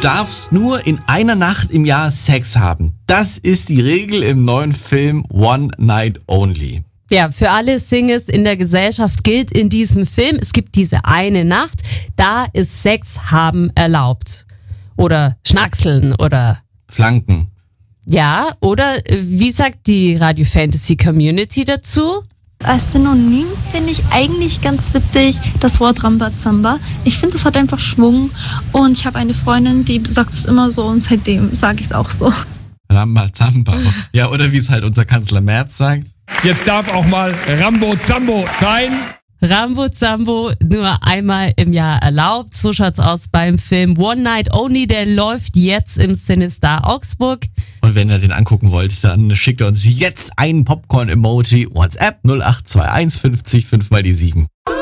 darfst nur in einer Nacht im Jahr Sex haben. Das ist die Regel im neuen Film One Night Only. Ja, für alle Singles in der Gesellschaft gilt in diesem Film, es gibt diese eine Nacht, da ist Sex haben erlaubt. Oder Schnackseln oder Flanken. Ja, oder wie sagt die Radio Fantasy Community dazu? Als Synonym finde ich eigentlich ganz witzig das Wort Rambazamba. Ich finde, das hat einfach Schwung und ich habe eine Freundin, die sagt es immer so und seitdem sage ich es auch so. Rambazamba. Ja, oder wie es halt unser Kanzler Merz sagt. Jetzt darf auch mal Rambo-Zambo sein. Rambo-Zambo nur einmal im Jahr erlaubt. So schaut's aus beim Film One Night Only. Der läuft jetzt im CineStar Augsburg. Und wenn ihr den angucken wollt, dann schickt ihr uns jetzt einen Popcorn-Emoji. WhatsApp 0821 50 5 mal die 7.